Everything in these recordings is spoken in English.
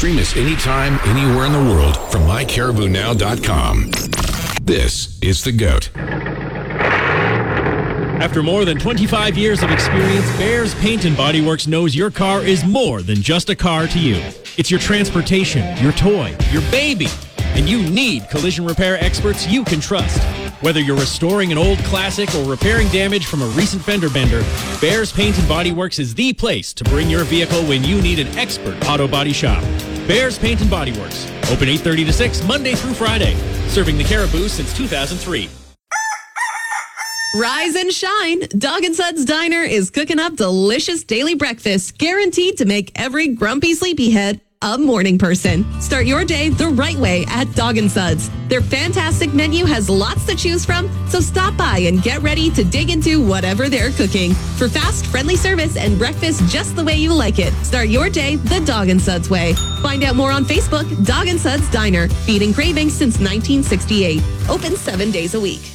Stream us anytime, anywhere in the world from mycaribounow.com. This is The GOAT. After more than 25 years of experience, Bears Paint and Body Works knows your car is more than just a car to you. It's your transportation, your toy, your baby. And you need collision repair experts you can trust. Whether you're restoring an old classic or repairing damage from a recent fender bender, Bears Paint and Body Works is the place to bring your vehicle when you need an expert auto body shop. Bears Paint and Body Works. Open 8:30 to 6, Monday through Friday. Serving the Caribou since 2003. Rise and shine. Dog and Suds Diner is cooking up delicious daily breakfast, guaranteed to make every grumpy sleepyhead a morning person. Start your day the right way at Dog and Suds. Their fantastic menu has lots to choose from, so stop by and get ready to dig into whatever they're cooking. For fast, friendly service and breakfast just the way you like it, start your day the Dog and Suds way. Find out more on Facebook. Dog and Suds Diner, feeding cravings since 1968. Open 7 days a week.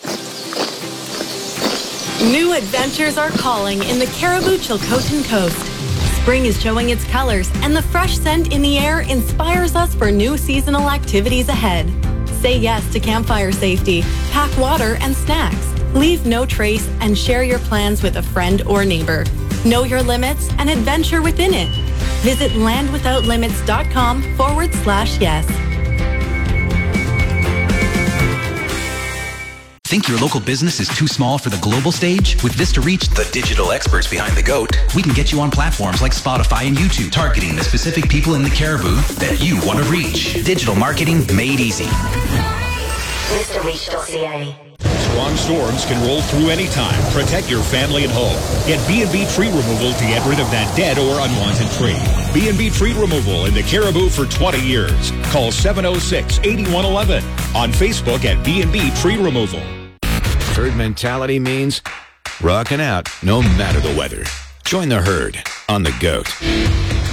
New adventures are calling in the Caribou Chilcotin Coast. Spring is showing its colors, and the fresh scent in the air inspires us for new seasonal activities ahead. Say yes to campfire safety, pack water and snacks, leave no trace, and share your plans with a friend or neighbor. Know your limits and adventure within it. Visit landwithoutlimits.com/yes. Think your local business is too small for the global stage? With Vista Reach, the digital experts behind the GOAT, we can get you on platforms like Spotify and YouTube, targeting the specific people in the Caribou that you want to reach. Digital marketing made easy. VistaReach.ca. Strong storms can roll through anytime. Protect your family and home. Get B&B Tree Removal to get rid of that dead or unwanted tree. B&B Tree Removal in the Caribou for 20 years. Call 706-8111. On Facebook at B&B Tree Removal. Herd mentality means rocking out no matter the weather. Join the herd on The GOAT.